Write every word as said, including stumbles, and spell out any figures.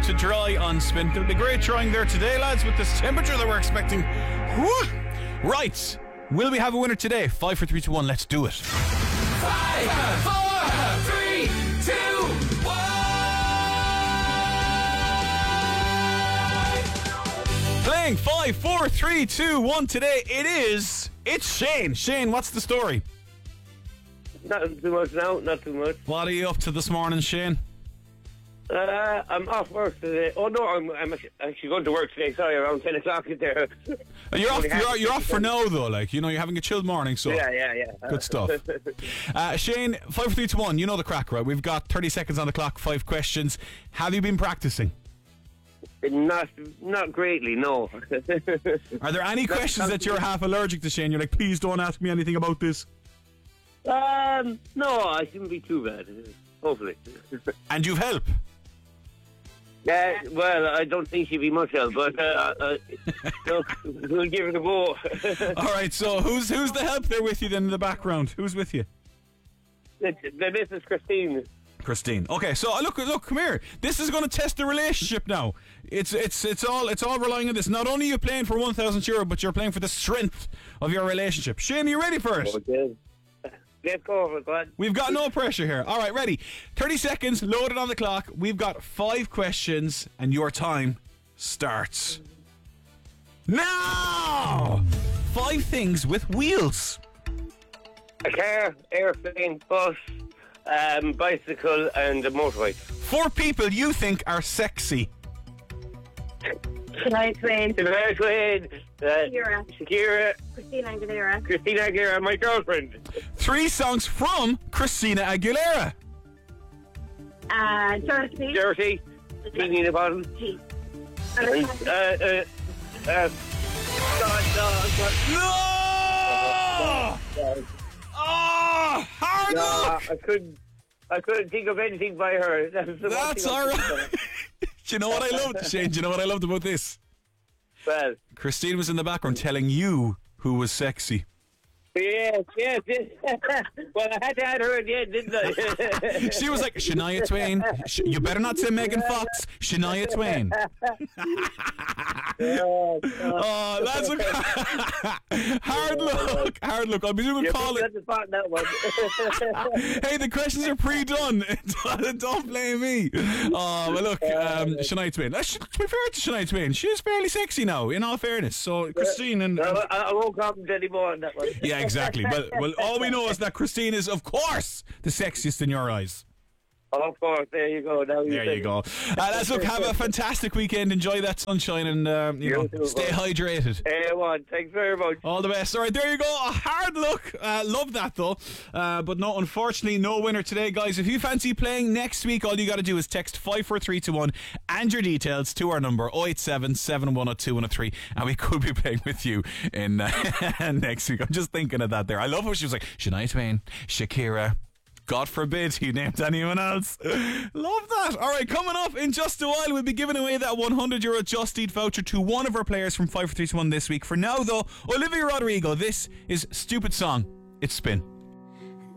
to dry on Spin. It'll be great drying there today, lads, with this temperature that we're expecting. Woo! Right. Will we have a winner today? Five, four, three, two, one. Let's do it. Five, four, three, two, one. Playing five, four, three, two, one today. It is. It's Shane. Shane, what's the story? Not too much now, not too much. What are you up to this morning, Shane? Uh, I'm off work today. Oh no, I'm, I'm actually- actually going to work today. Sorry, around ten o'clock there. You're off. Only half You're, you're off for done. now, though. Like you know, you're having a chilled morning. So Yeah, yeah, yeah. good stuff. Uh, Shane, five, four, three, two, one. You know the crack, right? We've got thirty seconds on the clock. Five questions. Have you been practicing? Not, not greatly, no. Are there any questions that you're half allergic to, Shane? You're like, please don't ask me anything about this. um, no, I shouldn't be too bad. Hopefully. And you've help. Yeah, well, I don't think she'd be much help, but uh, uh, look, we'll give it a go. All right. So who's who's the help there with you then in the background? Who's with you? the, the Missus Christine. Christine. Okay, so uh, look, look, come here. This is going to test the relationship now. It's it's it's all it's all relying on this. Not only are you playing for one thousand euro, but you're playing for the strength of your relationship. Shane, are you ready for it? Okay. Let's go, go on. We've got no pressure here. All right, ready. thirty seconds loaded on the clock. We've got five questions, and your time starts now. Five things with wheels. A car, airplane, bus, um, bicycle, and a motorbike. Four people you think are sexy. Shania Twain, Shania Twain, uh, Shakira, Shakira, Christina Aguilera, Christina Aguilera, my girlfriend. Three songs from Christina Aguilera. uh, Dirty, Dirty, Teeny in the bottom. G. And, uh, uh, uh, God, No! no, Oh, hard no, luck. I couldn't, I couldn't think of anything by her. That was the one That's thing I all couldn't right. do. Do you know what I loved, Shane? Do you know what I loved about this? Well, Christine was in the background telling you who was sexy. yes, yes, yes. Well, I had to add her at the end, didn't I? She was like, Shania Twain. Sh- you better not say Megan Fox. Shania Twain. Oh, Oh, that's a hard look. Hard look. I'll be doing you call it. got the spot in that one. Hey, the questions are pre-done. Don't blame me. Oh, well, look, um, Shania Twain. Uh, sh- to be fair to Shania Twain, she's fairly sexy now, in all fairness. So, Christine and... No, I, I won't comment anymore on that one. Yeah, exactly. But well, all we know is that Christine is, of course, the sexiest in your eyes. Oh, of course, there you go. Now you There say you go. Uh, let's look. Have a fantastic weekend. Enjoy that sunshine and um, you You know, too, stay bud. hydrated. Hey, one. Thanks very much. All the best. All right, there you go. A hard look. Uh, love that though. Uh, but no, unfortunately, no winner today, guys. If you fancy playing next week, all you got to do is text five four three two one and your details to our number oh eight seven, seven one oh two, one oh three, and we could be playing with you in uh, next week. I'm just thinking of that there. I love how she was like Shania Twain, Shakira. God forbid he named anyone else. Love that. All right, coming up in just a while, we'll be giving away that one hundred euro Just Eat voucher to one of our players from five four three two one this week. For now, though, Olivia Rodrigo, this is Stupid Song. It's Spin.